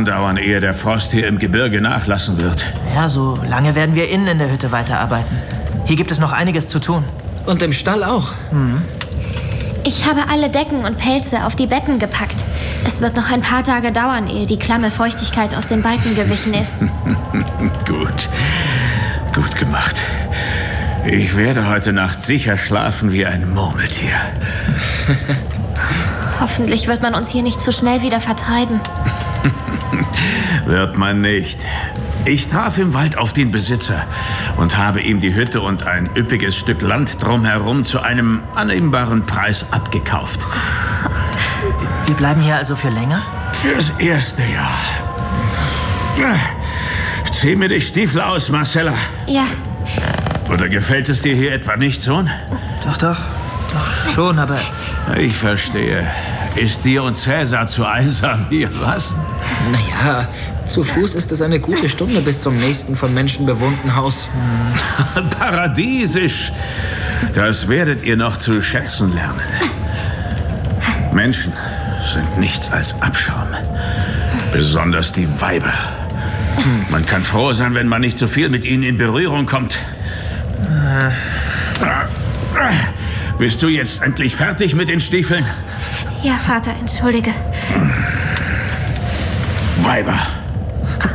Wochen dauern, ehe der Frost hier im Gebirge nachlassen wird. Ja, so lange werden wir innen in der Hütte weiterarbeiten. Hier gibt es noch einiges zu tun. Und im Stall auch. Ich habe alle Decken und Pelze auf die Betten gepackt. Es wird noch ein paar Tage dauern, ehe die klamme Feuchtigkeit aus den Balken gewichen ist. Gut gemacht. Ich werde heute Nacht sicher schlafen wie ein Murmeltier. Hoffentlich wird man uns hier nicht zu schnell wieder vertreiben. Wird man nicht. Ich traf im Wald auf den Besitzer und habe ihm die Hütte und ein üppiges Stück Land drumherum zu einem annehmbaren Preis abgekauft. Wir bleiben hier also für länger? Fürs erste Jahr. Zieh mir die Stiefel aus, Marcella. Ja. Oder gefällt es dir hier etwa nicht, Sohn? Doch schon, aber... Ich verstehe. Ist dir und Cäsar zu einsam hier, was? Naja, zu Fuß ist es eine gute Stunde bis zum nächsten von Menschen bewohnten Haus. Paradiesisch. Das werdet ihr noch zu schätzen lernen. Menschen sind nichts als Abschaum. Besonders die Weiber. Man kann froh sein, wenn man nicht zu viel mit ihnen in Berührung kommt. Bist du jetzt endlich fertig mit den Stiefeln? Ja, Vater, entschuldige. Weiber.